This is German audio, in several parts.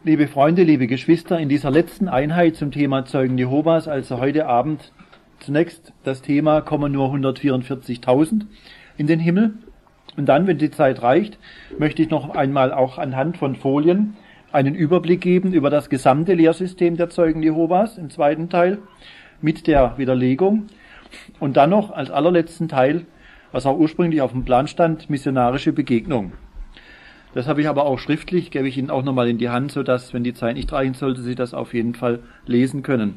Liebe Freunde, liebe Geschwister, in dieser letzten Einheit zum Thema Zeugen Jehovas, also heute Abend zunächst das Thema, kommen nur 144.000 in den Himmel. Und dann, wenn die Zeit reicht, möchte ich noch einmal auch anhand von Folien einen Überblick geben über das gesamte Lehrsystem der Zeugen Jehovas im zweiten Teil mit der Widerlegung. Und dann noch als allerletzten Teil, was auch ursprünglich auf dem Plan stand, missionarische Begegnung. Das habe ich aber auch schriftlich, gebe ich Ihnen auch nochmal in die Hand, sodass, wenn die Zeit nicht reichen sollte, Sie das auf jeden Fall lesen können.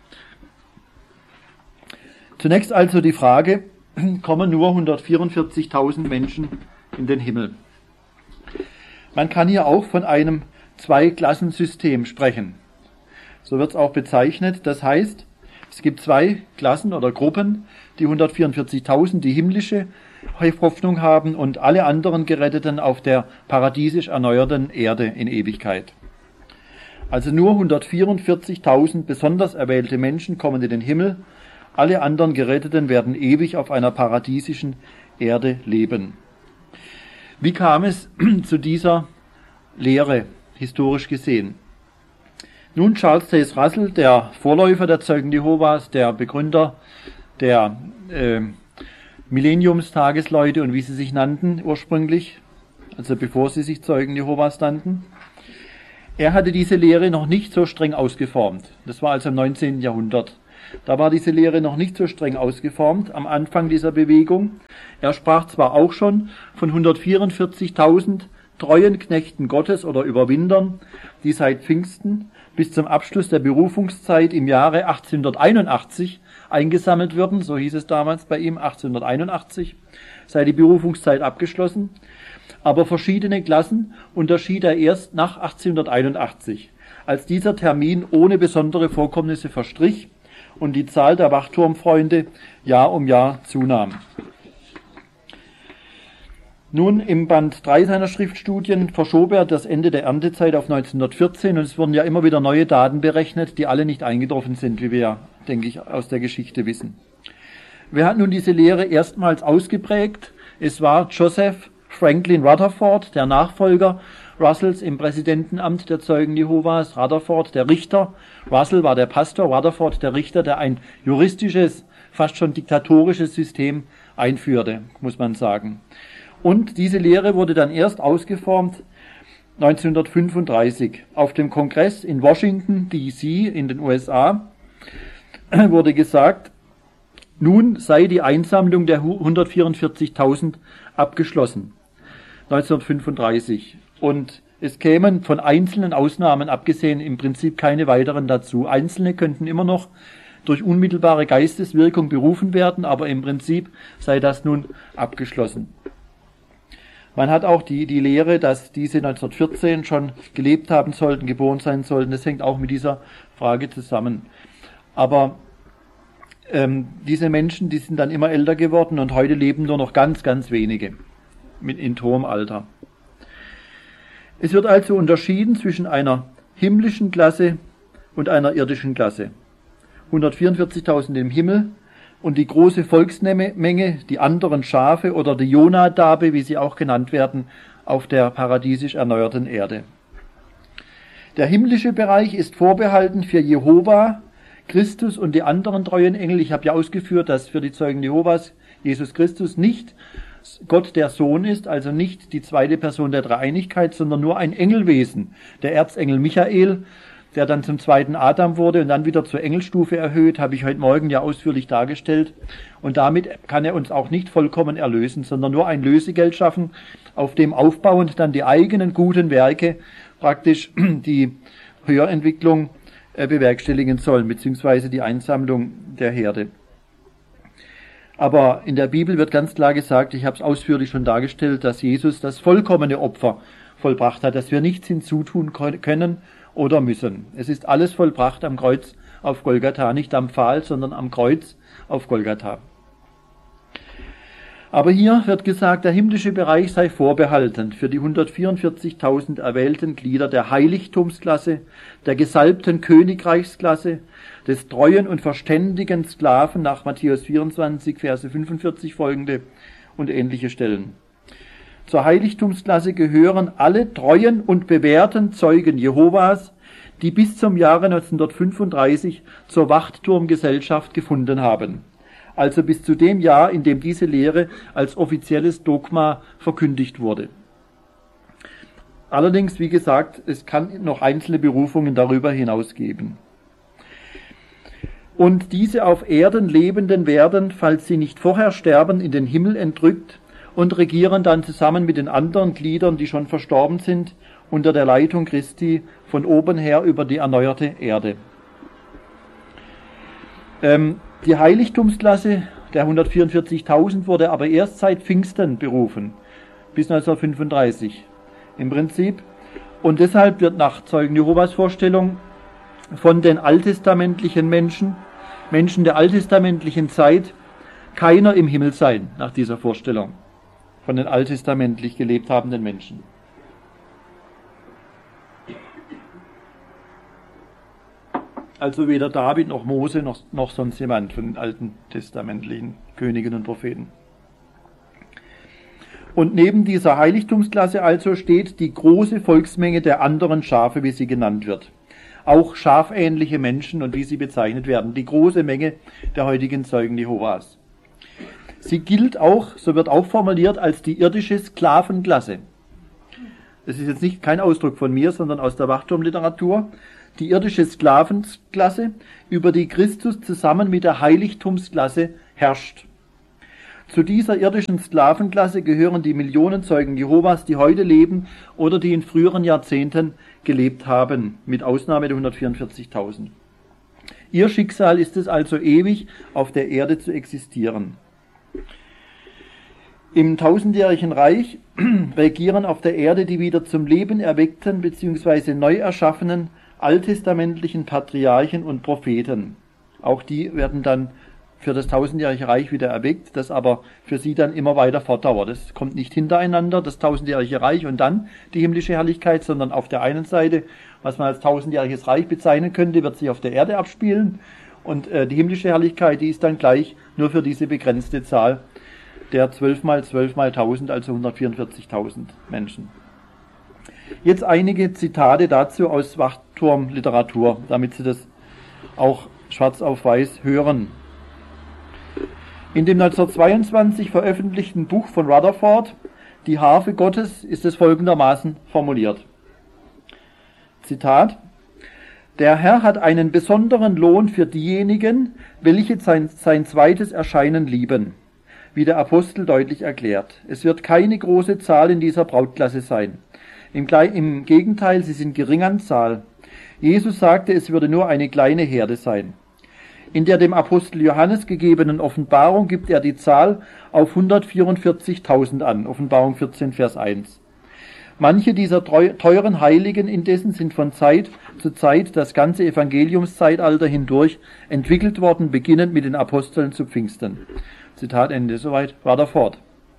Zunächst also die Frage, kommen nur 144.000 Menschen in den Himmel? Man kann hier auch von einem Zweiklassensystem sprechen. So wird es auch bezeichnet. Das heißt, es gibt zwei Klassen oder Gruppen, die 144.000, die himmlische Hoffnung haben und alle anderen Geretteten auf der paradiesisch erneuerten Erde in Ewigkeit. Also nur 144.000 besonders erwählte Menschen kommen in den Himmel, alle anderen Geretteten werden ewig auf einer paradiesischen Erde leben. Wie kam es zu dieser Lehre, historisch gesehen? Nun, Charles Taze Russell, der Vorläufer der Zeugen Jehovas, der Begründer der Millenniumstagesleute und wie sie sich nannten ursprünglich, also bevor sie sich Zeugen Jehovas nannten, er hatte diese Lehre noch nicht so streng ausgeformt. Das war also im 19. Jahrhundert. Da war diese Lehre noch nicht so streng ausgeformt am Anfang dieser Bewegung. Er sprach zwar auch schon von 144.000 treuen Knechten Gottes oder Überwindern, die seit Pfingsten bis zum Abschluss der Berufungszeit im Jahre 1881 eingesammelt würden, so hieß es damals bei ihm, 1881, sei die Berufungszeit abgeschlossen. Aber verschiedene Klassen unterschied er erst nach 1881, als dieser Termin ohne besondere Vorkommnisse verstrich und die Zahl der Wachturmfreunde Jahr um Jahr zunahm. Nun, im Band 3 seiner Schriftstudien verschob er das Ende der Erntezeit auf 1914 und es wurden ja immer wieder neue Daten berechnet, die alle nicht eingetroffen sind, wie wir ja, denke ich, aus der Geschichte wissen. Wer hat nun diese Lehre erstmals ausgeprägt? Es war Joseph Franklin Rutherford, der Nachfolger Russells im Präsidentenamt der Zeugen Jehovas, Rutherford der Richter, Russell war der Pastor, Rutherford der Richter, der ein juristisches, fast schon diktatorisches System einführte, muss man sagen. Und diese Lehre wurde dann erst ausgeformt 1935. Auf dem Kongress in Washington, D.C. in den USA wurde gesagt, nun sei die Einsammlung der 144.000 abgeschlossen. 1935. Und es kämen von einzelnen Ausnahmen abgesehen im Prinzip keine weiteren dazu. Einzelne könnten immer noch durch unmittelbare Geisteswirkung berufen werden, aber im Prinzip sei das nun abgeschlossen. Man hat auch die Lehre, dass diese 1914 schon gelebt haben sollten, geboren sein sollten. Das hängt auch mit dieser Frage zusammen. Aber diese Menschen, die sind dann immer älter geworden und heute leben nur noch ganz, ganz wenige in hohem Alter. Es wird also unterschieden zwischen einer himmlischen Klasse und einer irdischen Klasse. 144.000 im Himmel und die große Volksmenge, die anderen Schafe oder die Jonadabe, wie sie auch genannt werden, auf der paradiesisch erneuerten Erde. Der himmlische Bereich ist vorbehalten für Jehova, Christus und die anderen treuen Engel. Ich habe ja ausgeführt, dass für die Zeugen Jehovas Jesus Christus nicht Gott der Sohn ist, also nicht die zweite Person der Dreieinigkeit, sondern nur ein Engelwesen, der Erzengel Michael, der dann zum zweiten Adam wurde und dann wieder zur Engelstufe erhöht, habe ich heute Morgen ja ausführlich dargestellt. Und damit kann er uns auch nicht vollkommen erlösen, sondern nur ein Lösegeld schaffen, auf dem aufbauend dann die eigenen guten Werke praktisch die Höherentwicklung bewerkstelligen sollen, beziehungsweise die Einsammlung der Herde. Aber in der Bibel wird ganz klar gesagt, ich habe es ausführlich schon dargestellt, dass Jesus das vollkommene Opfer vollbracht hat, dass wir nichts hinzutun können oder müssen. Es ist alles vollbracht am Kreuz auf Golgatha, nicht am Pfahl, sondern am Kreuz auf Golgatha. Aber hier wird gesagt, der himmlische Bereich sei vorbehalten für die 144.000 erwählten Glieder der Heiligtumsklasse, der gesalbten Königreichsklasse, des treuen und verständigen Sklaven nach Matthäus 24, Verse 45 folgende und ähnliche Stellen. Zur Heiligtumsklasse gehören alle treuen und bewährten Zeugen Jehovas, die bis zum Jahre 1935 zur Wachturmgesellschaft gefunden haben. Also bis zu dem Jahr, in dem diese Lehre als offizielles Dogma verkündigt wurde. Allerdings, wie gesagt, es kann noch einzelne Berufungen darüber hinaus geben. Und diese auf Erden Lebenden werden, falls sie nicht vorher sterben, in den Himmel entrückt und regieren dann zusammen mit den anderen Gliedern, die schon verstorben sind, unter der Leitung Christi von oben her über die erneuerte Erde. Die Heiligtumsklasse der 144.000 wurde aber erst seit Pfingsten berufen, bis 1935 im Prinzip. Und deshalb wird nach Zeugen Jehovas Vorstellung von den alttestamentlichen Menschen der alttestamentlichen Zeit, keiner im Himmel sein, nach dieser Vorstellung von den alttestamentlich gelebt habenden Menschen. Also weder David noch Mose noch sonst jemand von den alten testamentlichen Königen und Propheten. Und neben dieser Heiligtumsklasse also steht die große Volksmenge der anderen Schafe, wie sie genannt wird. Auch schafähnliche Menschen und wie sie bezeichnet werden. Die große Menge der heutigen Zeugen Jehovas. Sie gilt auch, so wird auch formuliert, als die irdische Sklavenklasse. Das ist jetzt kein Ausdruck von mir, sondern aus der Wachturmliteratur. Die irdische Sklavenklasse, über die Christus zusammen mit der Heiligtumsklasse herrscht. Zu dieser irdischen Sklavenklasse gehören die Millionen Zeugen Jehovas, die heute leben oder die in früheren Jahrzehnten gelebt haben, mit Ausnahme der 144.000. Ihr Schicksal ist es also, ewig auf der Erde zu existieren. Im tausendjährigen Reich regieren auf der Erde die wieder zum Leben erweckten bzw. neu erschaffenen alttestamentlichen Patriarchen und Propheten. Auch die werden dann für das tausendjährige Reich wieder erweckt, das aber für sie dann immer weiter fortdauert. Das kommt nicht hintereinander, das tausendjährige Reich und dann die himmlische Herrlichkeit, sondern auf der einen Seite, was man als tausendjähriges Reich bezeichnen könnte, wird sich auf der Erde abspielen und die himmlische Herrlichkeit, die ist dann gleich nur für diese begrenzte Zahl der 12 mal 12 mal 1000, also 144.000 Menschen. Jetzt einige Zitate dazu aus Wachturmliteratur, damit Sie das auch schwarz auf weiß hören. In dem 1922 veröffentlichten Buch von Rutherford, Die Harfe Gottes, ist es folgendermaßen formuliert. Zitat: Der Herr hat einen besonderen Lohn für diejenigen, welche sein zweites Erscheinen lieben, wie der Apostel deutlich erklärt. Es wird keine große Zahl in dieser Brautklasse sein. Im Gegenteil, sie sind gering an Zahl. Jesus sagte, es würde nur eine kleine Herde sein. In der dem Apostel Johannes gegebenen Offenbarung gibt er die Zahl auf 144.000 an, Offenbarung 14, Vers 1. Manche dieser teuren Heiligen indessen sind von Zeit zu Zeit das ganze Evangeliumszeitalter hindurch entwickelt worden, beginnend mit den Aposteln zu Pfingsten. Zitat Ende, soweit Rutherford.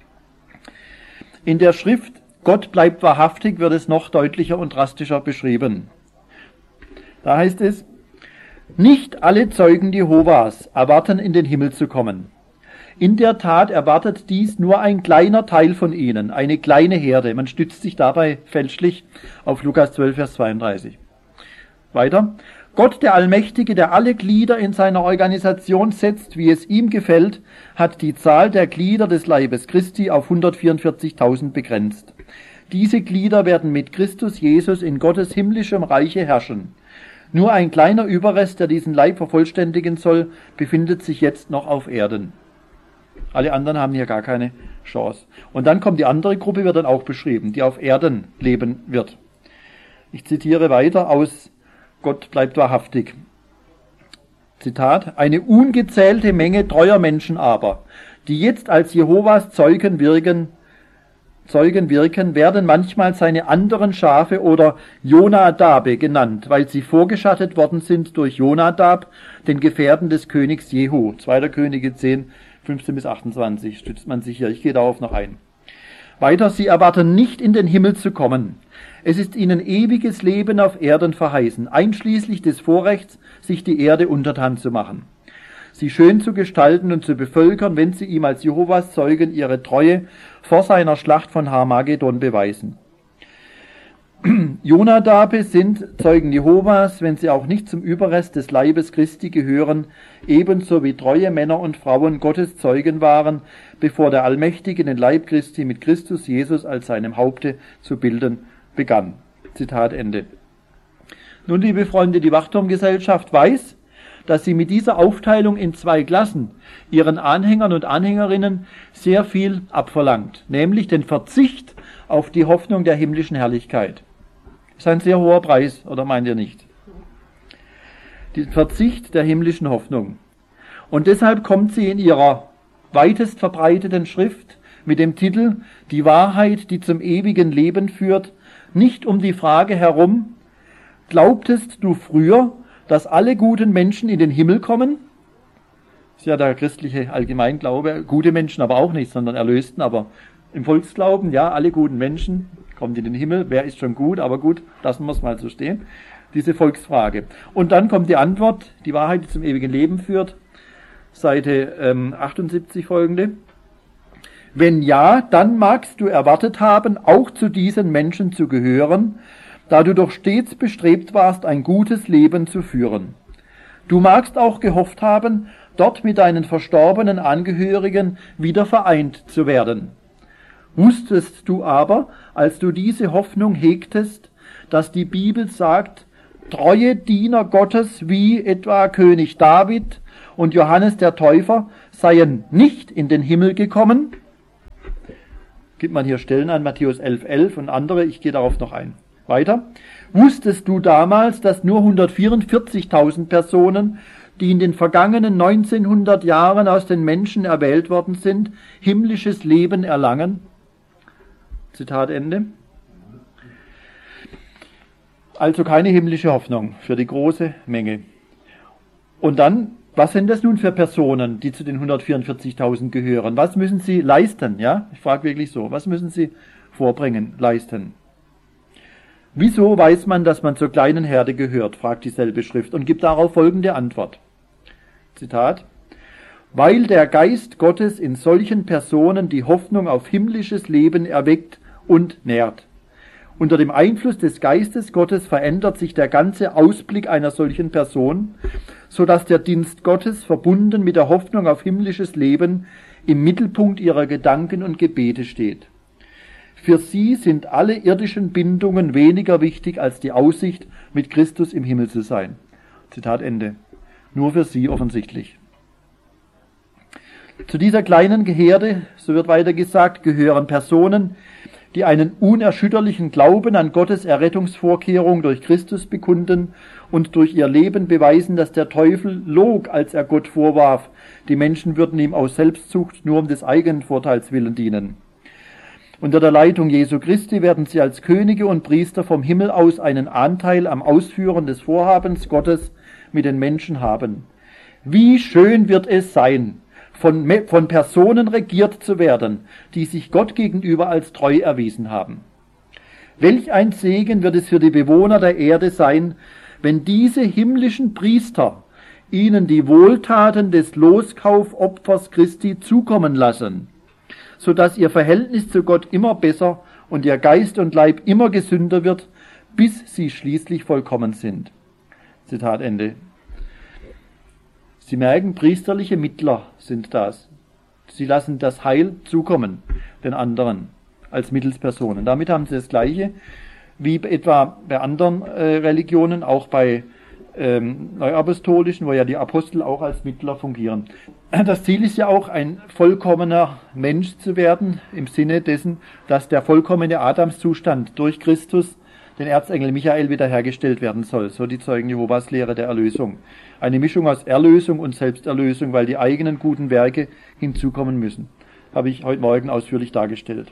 In der Schrift Gott bleibt wahrhaftig wird es noch deutlicher und drastischer beschrieben. Da heißt es: Nicht alle Zeugen Jehovas erwarten, in den Himmel zu kommen. In der Tat erwartet dies nur ein kleiner Teil von ihnen, eine kleine Herde. Man stützt sich dabei fälschlich auf Lukas 12, Vers 32. Weiter. Gott, der Allmächtige, der alle Glieder in seiner Organisation setzt, wie es ihm gefällt, hat die Zahl der Glieder des Leibes Christi auf 144.000 begrenzt. Diese Glieder werden mit Christus Jesus in Gottes himmlischem Reiche herrschen. Nur ein kleiner Überrest, der diesen Leib vervollständigen soll, befindet sich jetzt noch auf Erden. Alle anderen haben hier gar keine Chance. Und dann kommt die andere Gruppe, wird dann auch beschrieben, die auf Erden leben wird. Ich zitiere weiter aus Gott bleibt wahrhaftig. Zitat: Eine ungezählte Menge treuer Menschen aber, die jetzt als Jehovas Zeugen wirken, werden manchmal seine anderen Schafe oder Jonadabe genannt, weil sie vorgeschattet worden sind durch Jonadab, den Gefährten des Königs Jehu. 2. Könige 10, 15 bis 28 stützt man sich hier. Ich gehe darauf noch ein. Weiter, sie erwarten nicht in den Himmel zu kommen. Es ist ihnen ewiges Leben auf Erden verheißen, einschließlich des Vorrechts, sich die Erde untertan zu machen. sie schön zu gestalten und zu bevölkern, wenn sie ihm als Jehovas Zeugen ihre Treue vor seiner Schlacht von Harmagedon beweisen. Jonadabe sind Zeugen Jehovas, wenn sie auch nicht zum Überrest des Leibes Christi gehören, ebenso wie treue Männer und Frauen Gottes Zeugen waren, bevor der Allmächtige den Leib Christi mit Christus Jesus als seinem Haupte zu bilden begann. Zitat Ende. Nun, liebe Freunde, die Wachturmgesellschaft weiß, dass sie mit dieser Aufteilung in 2 Klassen ihren Anhängern und Anhängerinnen sehr viel abverlangt, nämlich den Verzicht auf die Hoffnung der himmlischen Herrlichkeit. Das ist ein sehr hoher Preis, oder meint ihr nicht? Den Verzicht der himmlischen Hoffnung. Und deshalb kommt sie in ihrer weitest verbreiteten Schrift mit dem Titel Die Wahrheit, die zum ewigen Leben führt, nicht um die Frage herum: Glaubtest du früher, dass alle guten Menschen in den Himmel kommen? Das ist ja der christliche Allgemeinglaube. Gute Menschen aber auch nicht, sondern Erlösten. Aber im Volksglauben, ja, alle guten Menschen kommen in den Himmel. Wer ist schon gut? Aber gut, lassen wir es mal so stehen. Diese Volksfrage. Und dann kommt die Antwort, die Wahrheit, die zum ewigen Leben führt. Seite 78 folgende. Wenn ja, dann magst du erwartet haben, auch zu diesen Menschen zu gehören, da du doch stets bestrebt warst, ein gutes Leben zu führen. Du magst auch gehofft haben, dort mit deinen verstorbenen Angehörigen wieder vereint zu werden. Wusstest du aber, als du diese Hoffnung hegtest, dass die Bibel sagt, treue Diener Gottes wie etwa König David und Johannes der Täufer seien nicht in den Himmel gekommen? Gibt man hier Stellen an, Matthäus 11,11 und andere, ich gehe darauf noch ein. Weiter. Wusstest du damals, dass nur 144.000 Personen, die in den vergangenen 1900 Jahren aus den Menschen erwählt worden sind, himmlisches Leben erlangen? Zitat Ende. Also keine himmlische Hoffnung für die große Menge. Und dann, was sind das nun für Personen, die zu den 144.000 gehören? Was müssen sie leisten? Ja, ich frage wirklich so. Was müssen sie vorbringen, leisten? Wieso weiß man, dass man zur kleinen Herde gehört, fragt dieselbe Schrift und gibt darauf folgende Antwort. Zitat: Weil der Geist Gottes in solchen Personen die Hoffnung auf himmlisches Leben erweckt und nährt. Unter dem Einfluss des Geistes Gottes verändert sich der ganze Ausblick einer solchen Person, so dass der Dienst Gottes, verbunden mit der Hoffnung auf himmlisches Leben, im Mittelpunkt ihrer Gedanken und Gebete steht. Für sie sind alle irdischen Bindungen weniger wichtig als die Aussicht, mit Christus im Himmel zu sein. Zitat Ende. Nur für sie offensichtlich. Zu dieser kleinen Herde, so wird weiter gesagt, gehören Personen, die einen unerschütterlichen Glauben an Gottes Errettungsvorkehrung durch Christus bekunden und durch ihr Leben beweisen, dass der Teufel log, als er Gott vorwarf, die Menschen würden ihm aus Selbstsucht nur um des eigenen Vorteils willen dienen. Unter der Leitung Jesu Christi werden sie als Könige und Priester vom Himmel aus einen Anteil am Ausführen des Vorhabens Gottes mit den Menschen haben. Wie schön wird es sein, von Personen regiert zu werden, die sich Gott gegenüber als treu erwiesen haben. Welch ein Segen wird es für die Bewohner der Erde sein, wenn diese himmlischen Priester ihnen die Wohltaten des Loskaufopfers Christi zukommen lassen, so dass ihr Verhältnis zu Gott immer besser und ihr Geist und Leib immer gesünder wird, bis sie schließlich vollkommen sind. Zitat Ende. Sie merken, priesterliche Mittler sind das. Sie lassen das Heil zukommen, den anderen, als Mittelspersonen. Damit haben sie das Gleiche wie etwa bei anderen Religionen, auch bei Neuapostolischen, wo ja die Apostel auch als Mittler fungieren. Das Ziel ist ja auch, ein vollkommener Mensch zu werden, im Sinne dessen, dass der vollkommene Adamszustand durch Christus, den Erzengel Michael, wiederhergestellt werden soll. So die Zeugen Jehovas Lehre der Erlösung. Eine Mischung aus Erlösung und Selbsterlösung, weil die eigenen guten Werke hinzukommen müssen. Habe ich heute Morgen ausführlich dargestellt.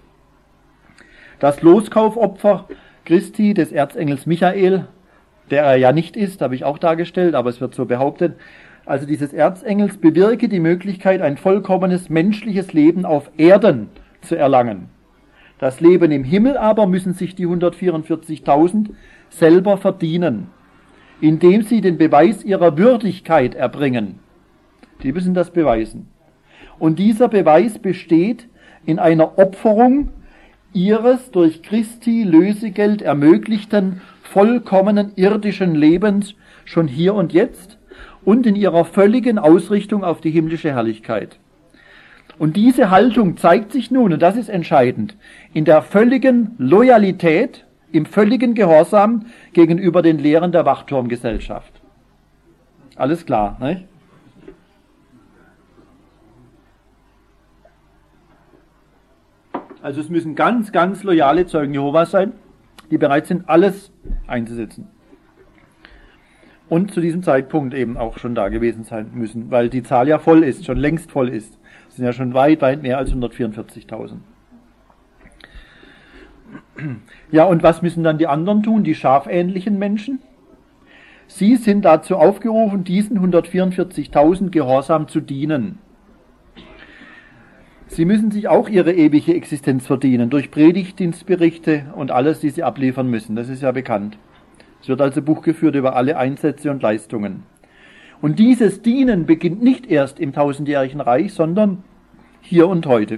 Das Loskaufopfer Christi, des Erzengels Michael, der er ja nicht ist, habe ich auch dargestellt, aber es wird so behauptet. Also dieses Erzengels bewirke die Möglichkeit, ein vollkommenes menschliches Leben auf Erden zu erlangen. Das Leben im Himmel aber müssen sich die 144.000 selber verdienen, indem sie den Beweis ihrer Würdigkeit erbringen. Die müssen das beweisen. Und dieser Beweis besteht in einer Opferung ihres durch Christi Lösegeld ermöglichten vollkommenen irdischen Lebens schon hier und jetzt und in ihrer völligen Ausrichtung auf die himmlische Herrlichkeit. Und diese Haltung zeigt sich nun, und das ist entscheidend, in der völligen Loyalität, im völligen Gehorsam gegenüber den Lehren der Wachturmgesellschaft. Alles klar, nicht? Also es müssen ganz, ganz loyale Zeugen Jehovas sein, die bereit sind, alles einzusetzen. Und zu diesem Zeitpunkt eben auch schon da gewesen sein müssen, weil die Zahl ja voll ist, schon längst voll ist. Es sind ja schon weit, weit mehr als 144.000. Ja, und was müssen dann die anderen tun, die schafähnlichen Menschen? Sie sind dazu aufgerufen, diesen 144.000 gehorsam zu dienen. Sie müssen sich auch ihre ewige Existenz verdienen, durch Predigtdienstberichte und alles, die sie abliefern müssen. Das ist ja bekannt. Es wird also Buch geführt über alle Einsätze und Leistungen. Und dieses Dienen beginnt nicht erst im tausendjährigen Reich, sondern hier und heute.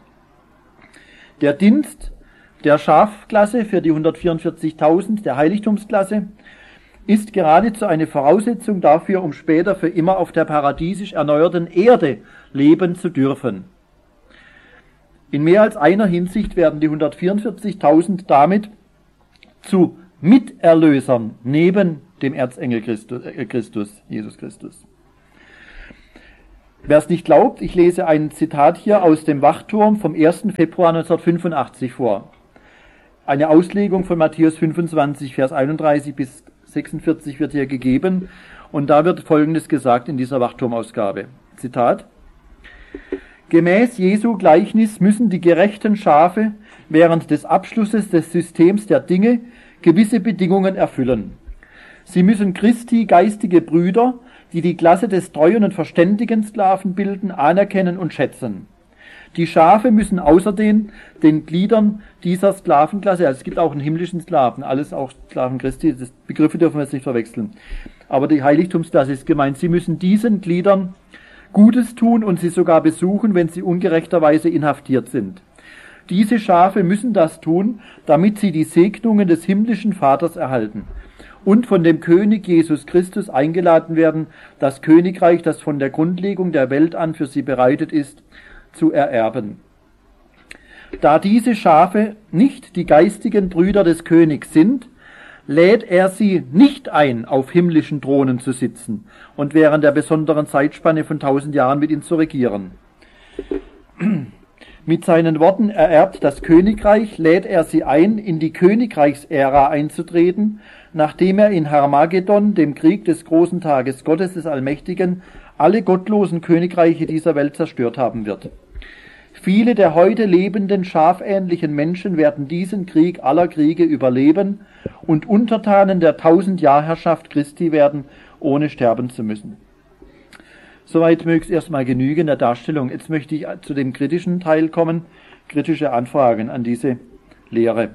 Der Dienst der Schafklasse für die 144.000, der Heiligtumsklasse, ist geradezu eine Voraussetzung dafür, um später für immer auf der paradiesisch erneuerten Erde leben zu dürfen. In mehr als einer Hinsicht werden die 144.000 damit zu Miterlösern neben dem Erzengel Christus, Jesus Christus. Wer es nicht glaubt, ich lese ein Zitat hier aus dem Wachturm vom 1. Februar 1985 vor. Eine Auslegung von Matthäus 25, Vers 31 bis 46 wird hier gegeben und da wird Folgendes gesagt in dieser Wachturmausgabe. Zitat: Gemäß Jesu Gleichnis müssen die gerechten Schafe während des Abschlusses des Systems der Dinge gewisse Bedingungen erfüllen. Sie müssen Christi geistige Brüder, die die Klasse des treuen und verständigen Sklaven bilden, anerkennen und schätzen. Die Schafe müssen außerdem den Gliedern dieser Sklavenklasse, also es gibt auch einen himmlischen Sklaven, alles auch Sklaven Christi, das Begriffe dürfen wir jetzt nicht verwechseln, aber die Heiligtumsklasse ist gemeint, sie müssen diesen Gliedern Gutes tun und sie sogar besuchen, wenn sie ungerechterweise inhaftiert sind. Diese Schafe müssen das tun, damit sie die Segnungen des himmlischen Vaters erhalten und von dem König Jesus Christus eingeladen werden, das Königreich, das von der Grundlegung der Welt an für sie bereitet ist, zu ererben. Da diese Schafe nicht die geistigen Brüder des Königs sind, lädt er sie nicht ein, auf himmlischen Thronen zu sitzen und während der besonderen Zeitspanne von 1000 Jahren mit ihnen zu regieren. Mit seinen Worten ererbt das Königreich, lädt er sie ein, in die Königreichsära einzutreten, nachdem er in Harmagedon, dem Krieg des großen Tages Gottes des Allmächtigen, alle gottlosen Königreiche dieser Welt zerstört haben wird. Viele der heute lebenden schafähnlichen Menschen werden diesen Krieg aller Kriege überleben und Untertanen der 1000-Jahr-Herrschaft Christi werden, ohne sterben zu müssen. Soweit möge es erstmal genügen der Darstellung. Jetzt möchte ich zu dem kritischen Teil kommen, kritische Anfragen an diese Lehre.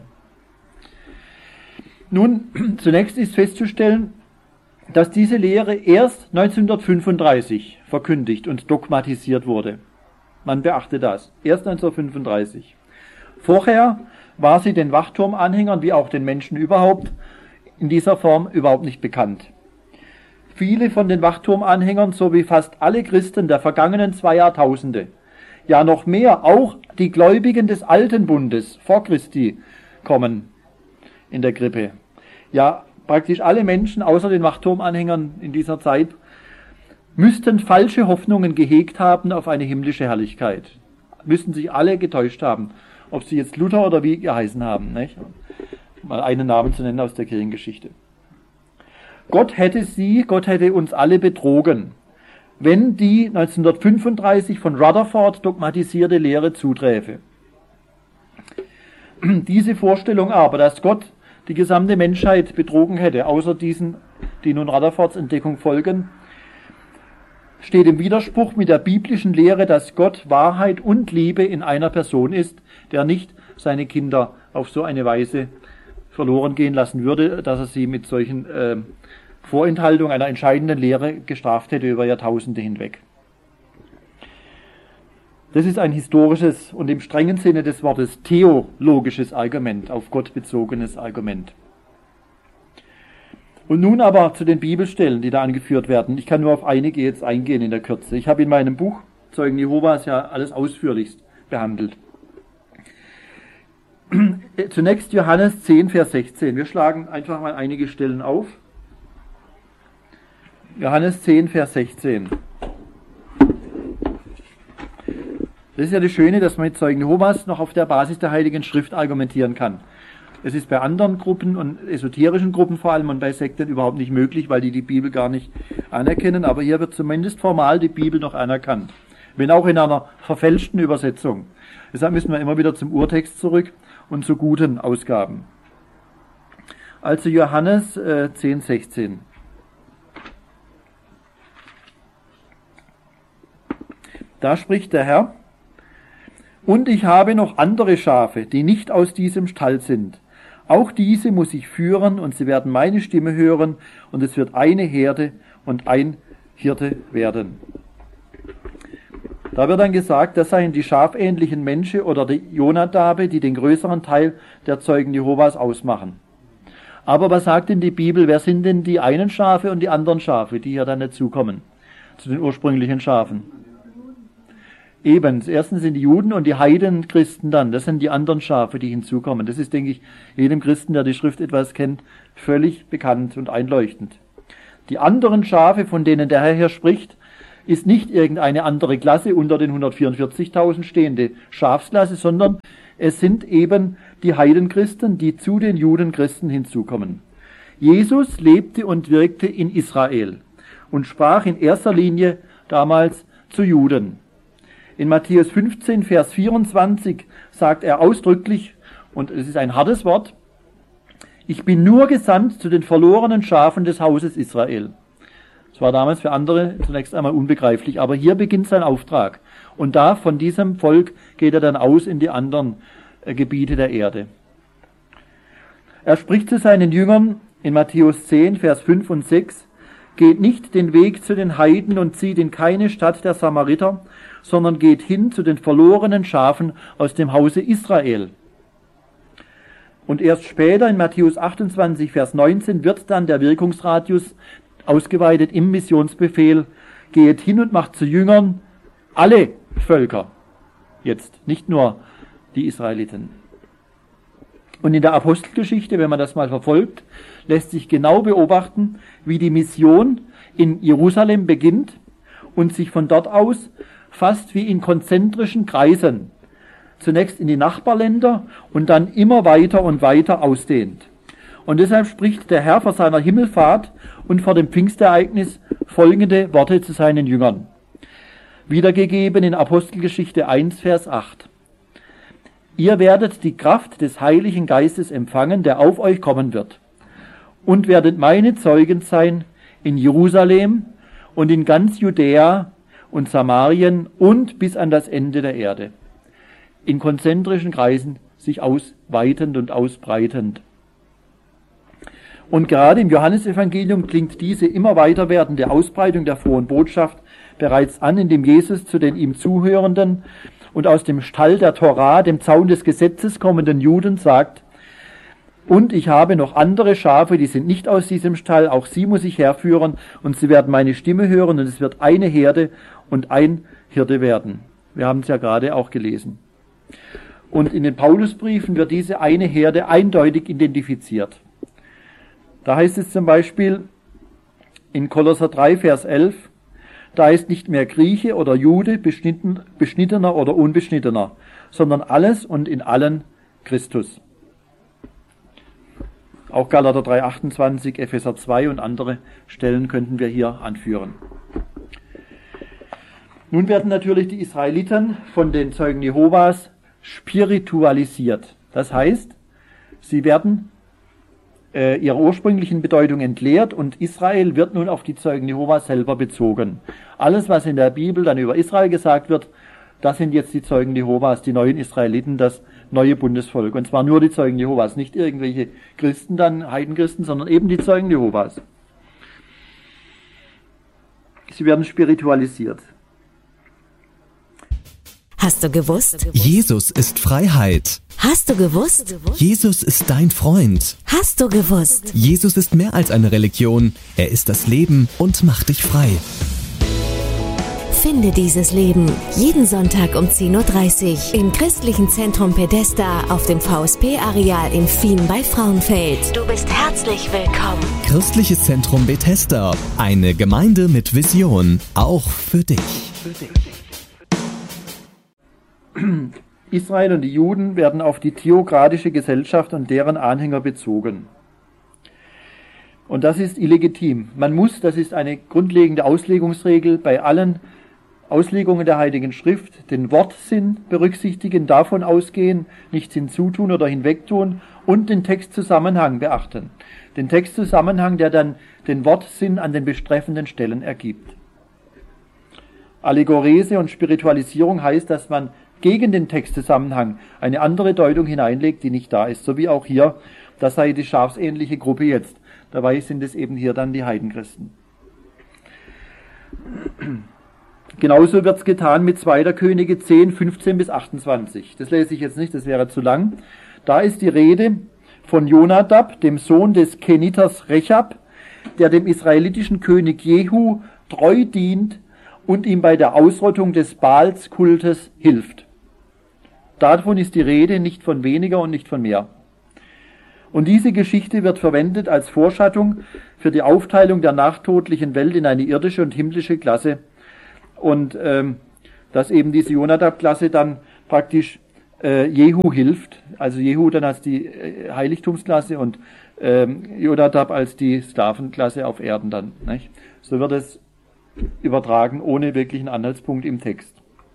Nun, zunächst ist festzustellen, dass diese Lehre erst 1935 verkündigt und dogmatisiert wurde. Man beachte das. Erst 1935. Vorher war sie den Wachturmanhängern wie auch den Menschen überhaupt in dieser Form überhaupt nicht bekannt. Viele von den Wachturmanhängern sowie fast alle Christen der vergangenen 2 Jahrtausende, ja noch mehr, auch die Gläubigen des Alten Bundes vor Christi kommen in der Krippe. Ja, praktisch alle Menschen außer den Wachturmanhängern in dieser Zeit müssten falsche Hoffnungen gehegt haben auf eine himmlische Herrlichkeit. Müssten sich alle getäuscht haben, ob sie jetzt Luther oder wie geheißen haben, nicht? Mal einen Namen zu nennen aus der Kirchengeschichte. Gott hätte uns alle betrogen, wenn die 1935 von Rutherford dogmatisierte Lehre zuträfe. Diese Vorstellung aber, dass Gott die gesamte Menschheit betrogen hätte, außer diesen, die nun Rutherfords Entdeckung folgen, steht im Widerspruch mit der biblischen Lehre, dass Gott Wahrheit und Liebe in einer Person ist, der nicht seine Kinder auf so eine Weise verloren gehen lassen würde, dass er sie mit solchen Vorenthaltungen einer entscheidenden Lehre gestraft hätte über Jahrtausende hinweg. Das ist ein historisches und im strengen Sinne des Wortes theologisches Argument, auf Gott bezogenes Argument. Und nun aber zu den Bibelstellen, die da angeführt werden. Ich kann nur auf einige jetzt eingehen in der Kürze. Ich habe in meinem Buch Zeugen Jehovas ja alles ausführlichst behandelt. Zunächst Johannes 10, Vers 16. Wir schlagen einfach mal einige Stellen auf. Johannes 10, Vers 16. Das ist ja das Schöne, dass man mit Zeugen Jehovas noch auf der Basis der Heiligen Schrift argumentieren kann. Es ist bei anderen Gruppen und esoterischen Gruppen vor allem und bei Sekten überhaupt nicht möglich, weil die Bibel gar nicht anerkennen. Aber hier wird zumindest formal die Bibel noch anerkannt. Wenn auch in einer verfälschten Übersetzung. Deshalb müssen wir immer wieder zum Urtext zurück und zu guten Ausgaben. Also Johannes 10, 16. Da spricht der Herr: Und ich habe noch andere Schafe, die nicht aus diesem Stall sind. Auch diese muss ich führen, und sie werden meine Stimme hören, und es wird eine Herde und ein Hirte werden. Da wird dann gesagt, das seien die schafähnlichen Menschen oder die Jonadabe, die den größeren Teil der Zeugen Jehovas ausmachen. Aber was sagt denn die Bibel, wer sind denn die einen Schafe und die anderen Schafe, die hier dann dazukommen, zu den ursprünglichen Schafen? Eben, erstens sind die Juden und die Heidenchristen dann, das sind die anderen Schafe, die hinzukommen. Das ist, denke ich, jedem Christen, der die Schrift etwas kennt, völlig bekannt und einleuchtend. Die anderen Schafe, von denen der Herr hier spricht, ist nicht irgendeine andere Klasse unter den 144.000 stehende Schafsklasse, sondern es sind eben die Heidenchristen, die zu den Judenchristen hinzukommen. Jesus lebte und wirkte in Israel und sprach in erster Linie damals zu Juden. In Matthäus 15, Vers 24 sagt er ausdrücklich, und es ist ein hartes Wort: Ich bin nur gesandt zu den verlorenen Schafen des Hauses Israel. Das war damals für andere zunächst einmal unbegreiflich, aber hier beginnt sein Auftrag. Und da von diesem Volk geht er dann aus in die anderen Gebiete der Erde. Er spricht zu seinen Jüngern in Matthäus 10, Vers 5 und 6: Geht nicht den Weg zu den Heiden und zieht in keine Stadt der Samariter, sondern geht hin zu den verlorenen Schafen aus dem Hause Israel. Und erst später in Matthäus 28, Vers 19 wird dann der Wirkungsradius ausgeweitet im Missionsbefehl: Geht hin und macht zu Jüngern alle Völker. Jetzt, nicht nur die Israeliten. Und in der Apostelgeschichte, wenn man das mal verfolgt, lässt sich genau beobachten, wie die Mission in Jerusalem beginnt und sich von dort aus fast wie in konzentrischen Kreisen zunächst in die Nachbarländer und dann immer weiter und weiter ausdehnt. Und deshalb spricht der Herr vor seiner Himmelfahrt und vor dem Pfingstereignis folgende Worte zu seinen Jüngern. Wiedergegeben in Apostelgeschichte 1, Vers 8. Ihr werdet die Kraft des Heiligen Geistes empfangen, der auf euch kommen wird, und werdet meine Zeugen sein in Jerusalem und in ganz Judäa und Samarien und bis an das Ende der Erde. In konzentrischen Kreisen sich ausweitend und ausbreitend. Und gerade im Johannesevangelium klingt diese immer weiter werdende Ausbreitung der frohen Botschaft bereits an, indem Jesus zu den ihm Zuhörenden und aus dem Stall der Torah, dem Zaun des Gesetzes kommenden Juden sagt: Und ich habe noch andere Schafe, die sind nicht aus diesem Stall, auch sie muss ich herführen, und sie werden meine Stimme hören, und es wird eine Herde und ein Hirte werden. Wir haben es ja gerade auch gelesen. Und in den Paulusbriefen wird diese eine Herde eindeutig identifiziert. Da heißt es zum Beispiel in Kolosser 3, Vers 11, da ist nicht mehr Grieche oder Jude, Beschnittener oder Unbeschnittener, sondern alles und in allen Christus. Auch Galater 3, 28, Epheser 2 und andere Stellen könnten wir hier anführen. Nun werden natürlich die Israeliten von den Zeugen Jehovas spiritualisiert. Das heißt, sie werden ihrer ursprünglichen Bedeutung entleert und Israel wird nun auf die Zeugen Jehovas selber bezogen. Alles, was in der Bibel dann über Israel gesagt wird, das sind jetzt die Zeugen Jehovas, die neuen Israeliten, das neue Bundesvolk. Und zwar nur die Zeugen Jehovas, nicht irgendwelche Christen dann, Heidenchristen, sondern eben die Zeugen Jehovas. Sie werden spiritualisiert. Hast du gewusst? Jesus ist Freiheit. Hast du gewusst? Jesus ist dein Freund. Hast du gewusst? Jesus ist mehr als eine Religion. Er ist das Leben und macht dich frei. Finde dieses Leben jeden Sonntag um 10.30 Uhr im Christlichen Zentrum Pedesta auf dem VSP-Areal in Fien bei Frauenfeld. Du bist herzlich willkommen. Christliches Zentrum Bethesda. Eine Gemeinde mit Vision. Auch für dich. Israel und die Juden werden auf die theokratische Gesellschaft und deren Anhänger bezogen. Und das ist illegitim. Man muss, das ist eine grundlegende Auslegungsregel, bei allen Auslegungen der Heiligen Schrift den Wortsinn berücksichtigen, davon ausgehen, nichts hinzutun oder hinwegtun und den Textzusammenhang beachten. Den Textzusammenhang, der dann den Wortsinn an den betreffenden Stellen ergibt. Allegorese und Spiritualisierung heißt, dass man gegen den Textzusammenhang eine andere Deutung hineinlegt, die nicht da ist. So wie auch hier, das sei die schafsähnliche Gruppe jetzt. Dabei sind es eben hier dann die Heidenchristen. Genauso wird es getan mit 2. Könige 10, 15 bis 28. Das lese ich jetzt nicht, das wäre zu lang. Da ist die Rede von Jonadab, dem Sohn des Keniters Rechab, der dem israelitischen König Jehu treu dient und ihm bei der Ausrottung des Baalskultes hilft. Davon ist die Rede, nicht von weniger und nicht von mehr. Und diese Geschichte wird verwendet als Vorschattung für die Aufteilung der nachtodlichen Welt in eine irdische und himmlische Klasse. Und dass eben diese Jonadab-Klasse dann praktisch Jehu hilft, also Jehu dann als die Heiligtumsklasse und Jonadab als die Sklavenklasse auf Erden dann. Nicht? So wird es übertragen, ohne wirklichen Anhaltspunkt im Text.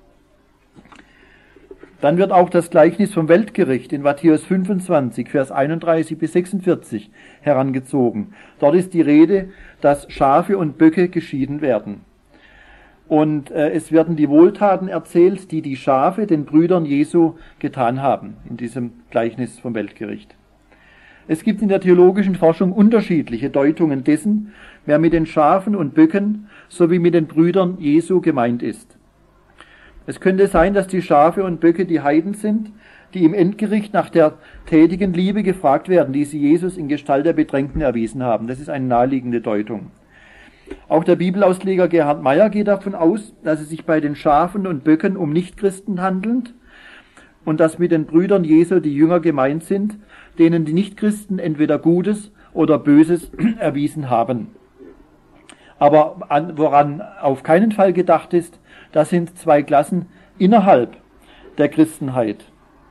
Dann wird auch das Gleichnis vom Weltgericht in Matthäus 25, Vers 31 bis 46 herangezogen. Dort ist die Rede, dass Schafe und Böcke geschieden werden. Und es werden die Wohltaten erzählt, die die Schafe den Brüdern Jesu getan haben, in diesem Gleichnis vom Weltgericht. Es gibt in der theologischen Forschung unterschiedliche Deutungen dessen, wer mit den Schafen und Böcken sowie mit den Brüdern Jesu gemeint ist. Es könnte sein, dass die Schafe und Böcke die Heiden sind, die im Endgericht nach der tätigen Liebe gefragt werden, die sie Jesus in Gestalt der Bedrängten erwiesen haben. Das ist eine naheliegende Deutung. Auch der Bibelausleger Gerhard Meyer geht davon aus, dass es sich bei den Schafen und Böcken um Nichtchristen handelt und dass mit den Brüdern Jesu die Jünger gemeint sind, denen die Nichtchristen entweder Gutes oder Böses erwiesen haben. Aber woran auf keinen Fall gedacht ist, das sind zwei Klassen innerhalb der Christenheit.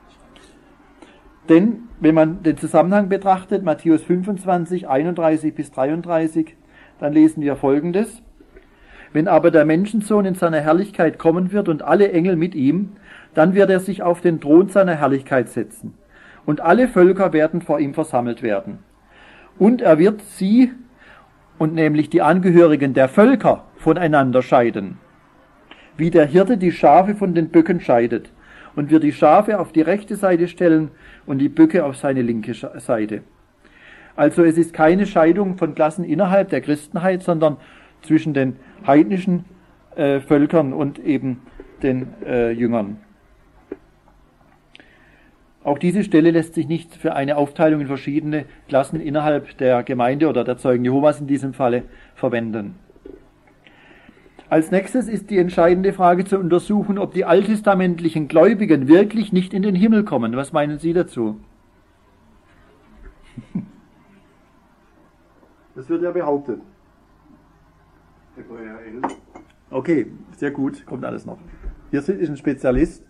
Denn wenn man den Zusammenhang betrachtet, Matthäus 25, 31 bis 33, dann lesen wir Folgendes. Wenn aber der Menschensohn in seiner Herrlichkeit kommen wird und alle Engel mit ihm, dann wird er sich auf den Thron seiner Herrlichkeit setzen. Und alle Völker werden vor ihm versammelt werden. Und er wird sie, und nämlich die Angehörigen der Völker, voneinander scheiden. Wie der Hirte die Schafe von den Böcken scheidet. Und wird die Schafe auf die rechte Seite stellen und die Böcke auf seine linke Seite. Also es ist keine Scheidung von Klassen innerhalb der Christenheit, sondern zwischen den heidnischen Völkern und eben den Jüngern. Auch diese Stelle lässt sich nicht für eine Aufteilung in verschiedene Klassen innerhalb der Gemeinde oder der Zeugen Jehovas in diesem Falle verwenden. Als nächstes ist die entscheidende Frage zu untersuchen, ob die alttestamentlichen Gläubigen wirklich nicht in den Himmel kommen. Was meinen Sie dazu? Das wird ja behauptet. Hebräer 11. Okay, sehr gut, kommt alles noch. Hier ist ein Spezialist.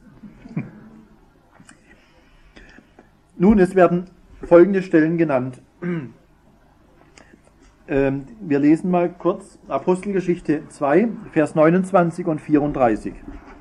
Nun, es werden folgende Stellen genannt. Wir lesen mal kurz Apostelgeschichte 2, Vers 29 und 34.